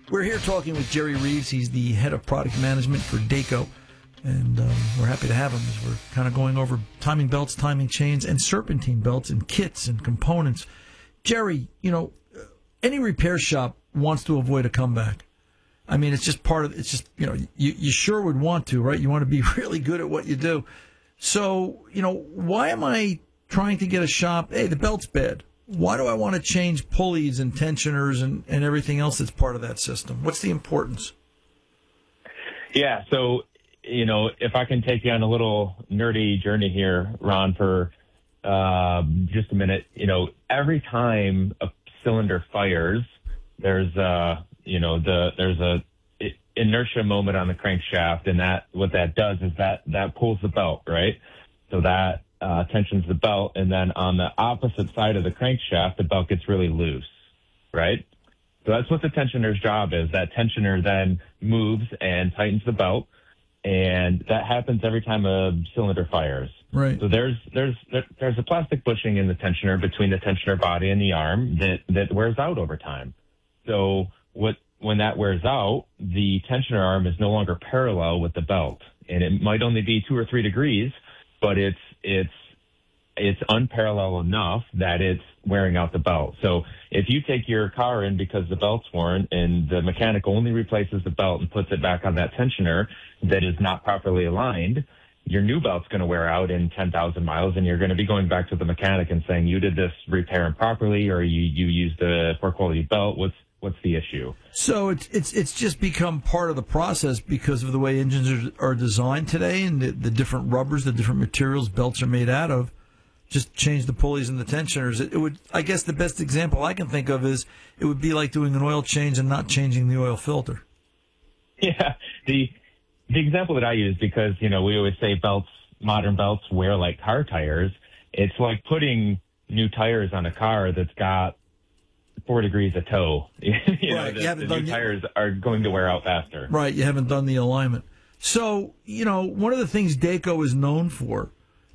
We're here talking with Jerry Reeves. He's the head of product management for Dayco, and we're happy to have him as we're kind of going over timing belts, timing chains, and serpentine belts and kits and components. Jerry, any repair shop wants to avoid a comeback. I mean, it's just part of it's just, you sure would want to, right? You want to be really good at what you do. So, why am I trying to get a shop? Hey, the belt's bad. Why do I want to change pulleys and tensioners and everything else that's part of that system? What's the importance? Yeah, so, if I can take you on a little nerdy journey here, Ron, for just a minute, every time a cylinder fires, there's a inertia moment on the crankshaft, and what that does is that pulls the belt, right? So that tensions the belt, and then on the opposite side of the crankshaft, the belt gets really loose, right? So that's what the tensioner's job is. That tensioner then moves and tightens the belt, and that happens every time a cylinder fires. Right. So there's a plastic bushing in the tensioner between the tensioner body and the arm that wears out over time. So when that wears out, the tensioner arm is no longer parallel with the belt, and it might only be 2 or 3 degrees, but it's unparalleled enough that it's wearing out the belt. So if you take your car in because the belt's worn and the mechanic only replaces the belt and puts it back on that tensioner that is not properly aligned, your new belt's going to wear out in 10,000 miles, and you're going to be going back to the mechanic and saying, you did this repair improperly, or you used a poor quality belt. What's the issue? So it's just become part of the process because of the way engines are designed today and the different rubbers, the different materials belts are made out of. Just change the pulleys and the tensioners. It would, I guess, the best example I can think of is it would be like doing an oil change and not changing the oil filter. Yeah, the example that I use, because we always say modern belts wear like car tires. It's like putting new tires on a car that's got 4 degrees of toe. Right. The new tires are going to wear out faster. Right. You haven't done the alignment. So, one of the things Dayco is known for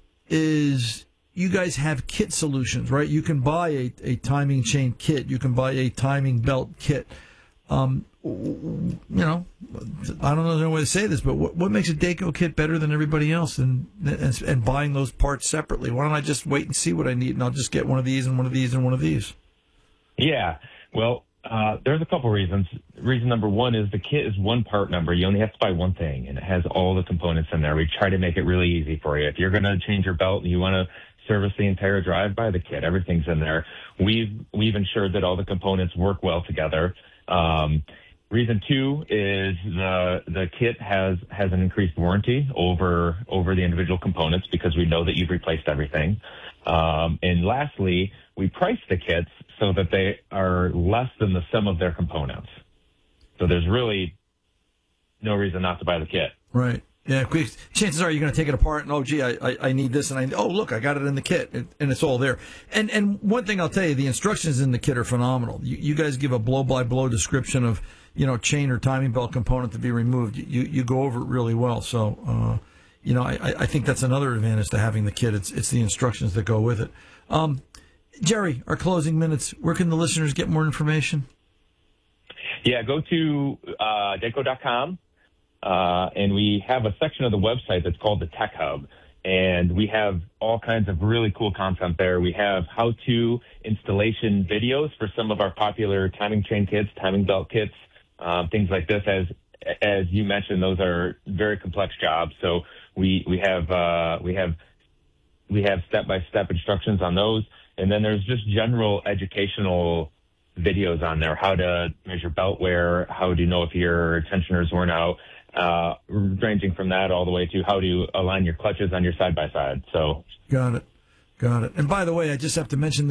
is you guys have kit solutions, right? You can buy a timing chain kit. You can buy a timing belt kit. I don't know the way to say this, but what makes a Dayco kit better than everybody else and buying those parts separately? Why don't I just wait and see what I need, and I'll just get one of these and one of these and one of these? Yeah, well, there's a couple reasons. Reason number one is the kit is one part number. You only have to buy one thing, and it has all the components in there. We try to make it really easy for you. If you're going to change your belt and you want to service the entire drive, buy the kit. Everything's in there. We've ensured that all the components work well together. Reason two is the kit has an increased warranty over the individual components because we know that you've replaced everything. And lastly, we price the kits so that they are less than the sum of their components. So there's really no reason not to buy the kit. Right. Yeah. Chances are you're going to take it apart and, I need this, and look, I got it in the kit, and it's all there. And one thing I'll tell you, the instructions in the kit are phenomenal. You guys give a blow-by-blow description of, chain or timing belt component to be removed. You go over it really well. So, I think that's another advantage to having the kit. It's the instructions that go with it. Jerry, our closing minutes, where can the listeners get more information? Yeah, go to Dayco.com, and we have a section of the website that's called the Tech Hub, and we have all kinds of really cool content there. We have how-to installation videos for some of our popular timing chain kits, timing belt kits, things like this. As you mentioned, those are very complex jobs, so we have step-by-step instructions on those. And then there's just general educational videos on there, how to measure belt wear, how to know if your tensioner's worn out, ranging from that all the way to how to align your clutches on your side-by-side. So Got it. And by the way, I just have to mention